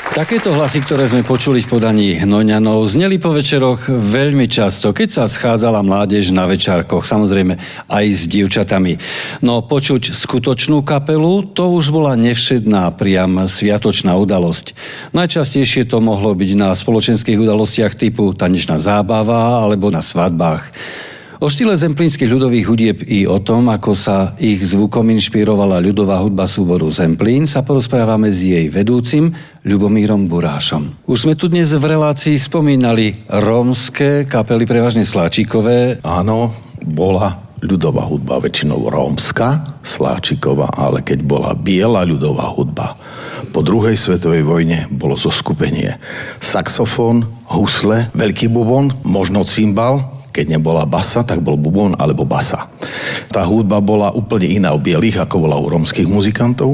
Takéto hlasy, ktoré sme počuli v podaní Hnojňanov, zneli po večeroch veľmi často, keď sa schádzala mládež na večárkoch, samozrejme aj s dievčatami. No počuť skutočnú kapelu, to už bola nevšedná, priam sviatočná udalosť. Najčastejšie to mohlo byť na spoločenských udalostiach typu tanečná zábava alebo na svadbách. O štýle zemplínskych ľudových hudieb i o tom, ako sa ich zvukom inšpirovala ľudová hudba súboru Zemplín, sa porozprávame s jej vedúcim Ľubomírom Burášom. Už sme tu dnes v relácii spomínali rómske kapely, prevažne sláčikové. Áno, bola ľudová hudba väčšinou rómska, sláčiková, ale keď bola biela ľudová hudba, po druhej svetovej vojne bolo zoskupenie saxofón, husle, veľký bubon, možno cymbal. Keď nebola basa, tak bol bubon alebo basa. Tá hudba bola úplne iná u bielých, ako bola u rómskych muzikantov.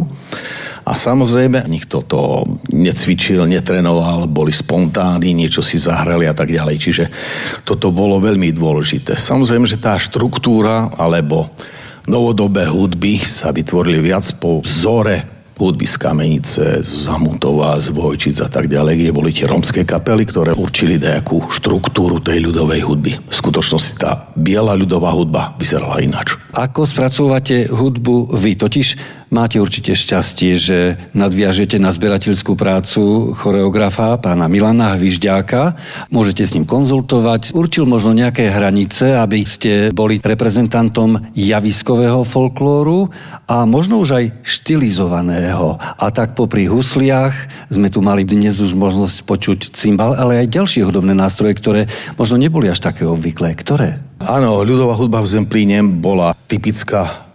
A samozrejme, nikto to necvičil, netrénoval, boli spontánni, niečo si zahrali a tak ďalej. Čiže toto bolo veľmi dôležité. Samozrejme, že tá štruktúra alebo novodobé hudby sa vytvorili viac po vzore hudby z Kamenice, z Zamutova, z Vojčic a tak ďalej, kde boli tie rómske kapely, ktoré určili nejakú štruktúru tej ľudovej hudby. V skutočnosti tá biela ľudová hudba vyzerala ináč. Ako spracúvate hudbu vy? Totiž máte určite šťastie, že nadviažete na zberateľskú prácu choreografa pána Milana Hvižďáka. Môžete s ním konzultovať. Určil možno nejaké hranice, aby ste boli reprezentantom javiskového folklóru a možno už aj štilizovaného. A tak popri husliach sme tu mali dnes už možnosť počuť cymbal, ale aj ďalšie hudobné nástroje, ktoré možno neboli až také obvyklé. Ktoré? Áno, ľudová hudba v Zemplíne bola typická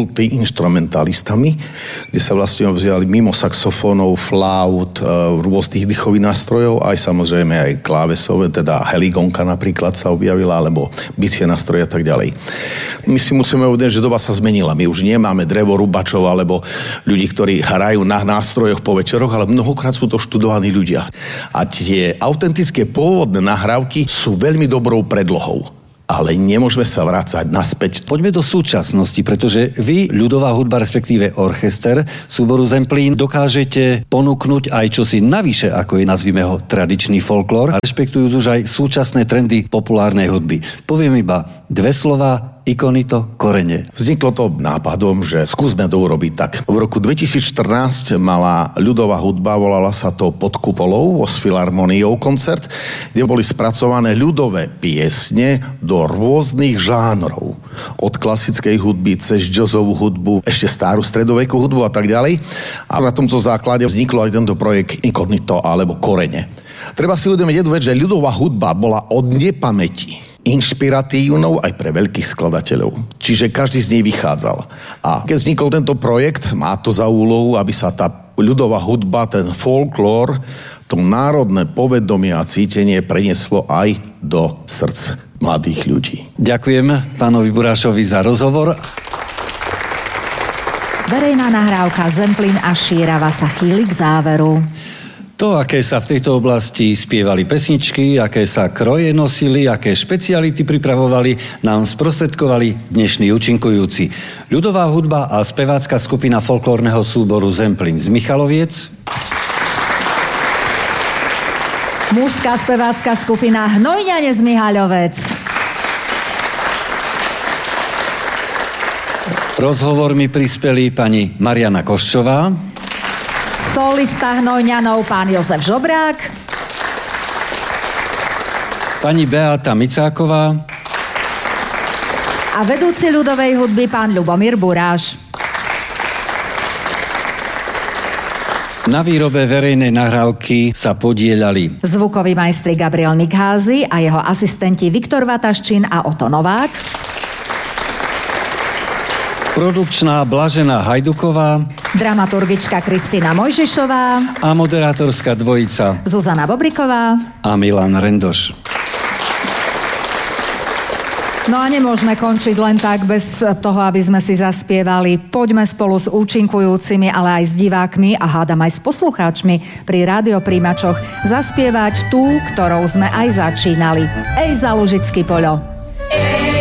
multiinstrumentalistami, kde sa vlastne vzali mimo saxofónov, flaut, rôznych dýchových nástrojov, aj samozrejme aj klávesové, teda heligonka napríklad sa objavila, alebo bicie nástroje a tak ďalej. My si musíme uvedomiť, že doba sa zmenila. My už nemáme drevorúbačov alebo ľudí, ktorí hrajú na nástrojoch po večeroch, ale mnohokrát sú to študovaní ľudia. A tie autentické pôvodné nahrávky sú veľmi dobrou predlohou. Ale nemôžeme sa vrácať naspäť. Poďme do súčasnosti, pretože vy, ľudová hudba, respektíve orchester súboru Zemplín, dokážete ponúknuť aj čosi navyše, ako je, nazvime ho, tradičný folklór, a rešpektujúc už aj súčasné trendy populárnej hudby. Poviem iba dve slova: ikonito, korene. Vzniklo to nápadom, že skúsme to urobiť tak. V roku 2014 mala ľudová hudba, volala sa to Pod kupolou, s filharmoniou koncert, kde boli spracované ľudové piesne do rôznych žánrov. Od klasickej hudby cez jazzovú hudbu, ešte starú stredovekú hudbu a tak ďalej. A na tomto základe vzniklo aj tento projekt Inkognito alebo Korene. Treba si uvedomiť jednu vec, že ľudová hudba bola od nepamäti inšpiratívnou aj pre veľkých skladateľov. Čiže každý z nej vychádzal. A keď vznikol tento projekt, má to za úlohu, aby sa tá ľudová hudba, ten folklór, to národné povedomie a cítenie prenieslo aj do srdc mladých ľudí. Ďakujem pánovi Burášovi za rozhovor. Verejná nahrávka Zemplín a Šírava sa chýli k záveru. To, aké sa v tejto oblasti spievali pesničky, aké sa kroje nosili, aké špeciality pripravovali, nám sprostredkovali dnešní účinkujúci. Ľudová hudba a spevácka skupina folklórneho súboru Zemplín z Michaloviec. Mužská spevácka skupina Hnojňane z Mihaľovec. Rozhovormi prispeli pani Mariana Koščová. Solista Hnojňanov pán Jozef Žobrák. Pani Beata Micáková. A vedúci ľudovej hudby pán Ľubomír Buráš. Na výrobe verejnej nahrávky sa podieľali zvukový majstri Gabriel Nikházy a jeho asistenti Viktor Vataščín a Oto Novák. produkčná Blažená Hajduková, dramaturgička Kristína Mojžišová a moderátorská dvojica Zuzana Bobriková a Milan Rendoš. No a nemôžeme končiť len tak bez toho, aby sme si zaspievali. Poďme spolu s účinkujúcimi, ale aj s divákmi a hádam aj s poslucháčmi pri rádiopríjimačoch zaspievať tú, ktorou sme aj začínali. Ej za Lužický poľo.